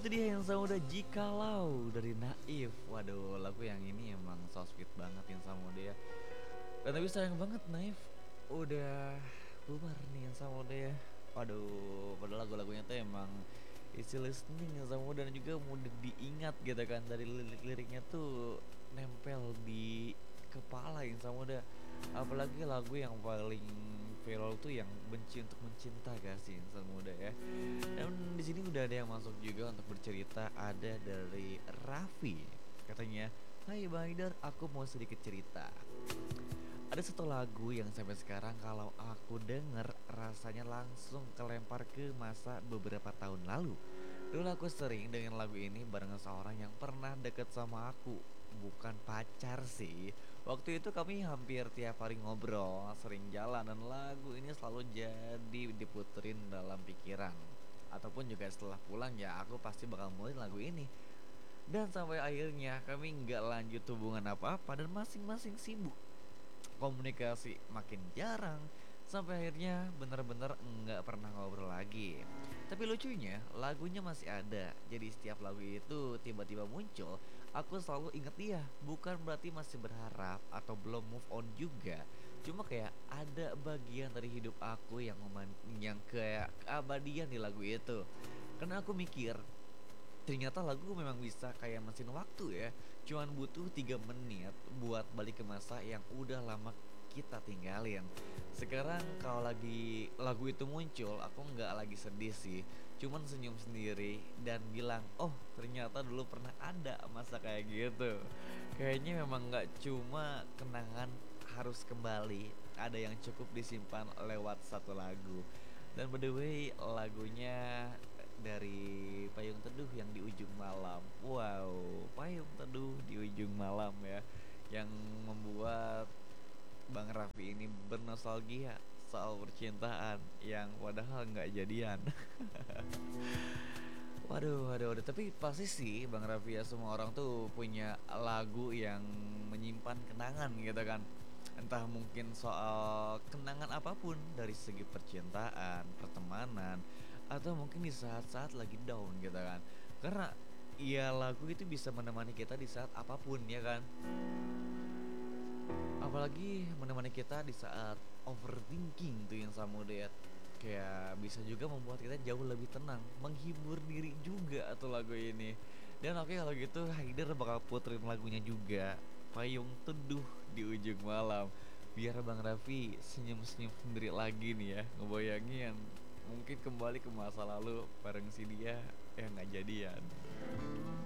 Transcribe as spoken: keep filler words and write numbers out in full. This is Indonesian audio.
Itu dia yang sama udah Jikalau dari Naif. Waduh, lagu yang ini emang so sweet banget yang sama dia. Dan tapi sayang banget Naif udah bubar nih yang sama dia. Waduh, padahal lagu-lagunya tuh emang easy listening yang sama dan juga mudah diingat gitu kan, dari lirik-liriknya tuh nempel di kepala yang sama udah. Apalagi lagu yang paling viral tuh yang benci untuk mencinta kasih insan muda ya. Dan di sini udah ada yang masuk juga untuk bercerita, ada dari Raffi. Katanya, "Hai Bang Haidar, aku mau sedikit cerita. Ada satu lagu yang sampai sekarang kalau aku denger rasanya langsung kelempar ke masa beberapa tahun lalu. Dulu aku sering dengan lagu ini bareng seorang yang pernah deket sama aku. Bukan pacar sih. Waktu itu kami hampir tiap hari ngobrol, sering jalan dan lagu ini selalu jadi diputerin dalam pikiran. Ataupun juga setelah pulang ya aku pasti bakal mulai lagu ini. Dan sampai akhirnya kami nggak lanjut hubungan apa-apa dan masing-masing sibuk, komunikasi makin jarang, sampai akhirnya bener-bener nggak pernah ngobrol lagi. Tapi lucunya lagunya masih ada. Jadi setiap lagu itu tiba-tiba muncul, aku selalu inget dia. Bukan berarti masih berharap atau belum move on juga. Cuma kayak ada bagian dari hidup aku yang meman- yang kayak keabadian di lagu itu. Karena aku mikir, ternyata lagu memang bisa kayak mesin waktu ya. Cuman butuh tiga menit buat balik ke masa yang udah lama kita tinggalin. Sekarang kalau lagi lagu itu muncul, aku nggak lagi sedih sih. Cuman senyum sendiri dan bilang, oh ternyata dulu pernah ada masa kayak gitu. Kayaknya memang nggak cuma kenangan harus kembali, ada yang cukup disimpan lewat satu lagu. Dan by the way, lagunya dari Payung Teduh yang di ujung malam. Wow, Payung Teduh di ujung malam ya, yang membuat Bang Raffi ini bernostalgia soal percintaan yang padahal nggak jadian. Waduh, waduh, waduh. Tapi pasti sih Bang Raffi ya, semua orang tuh punya lagu yang menyimpan kenangan gitu kan. Entah mungkin soal kenangan apapun, dari segi percintaan, pertemanan, atau mungkin di saat-saat lagi down gitu kan. Karena ya lagu itu bisa menemani kita di saat apapun ya kan. Apalagi menemani kita di saat overthinking tuh yang sama dia. Kayak bisa juga membuat kita jauh lebih tenang, menghibur diri juga atau lagu ini. Dan oke kalau gitu Haider bakal puterin lagunya juga, Payung Teduh di ujung malam. Biar Bang Raffi senyum-senyum sendiri lagi nih ya, ngebayangin mungkin kembali ke masa lalu bareng si dia yang nggak jadian.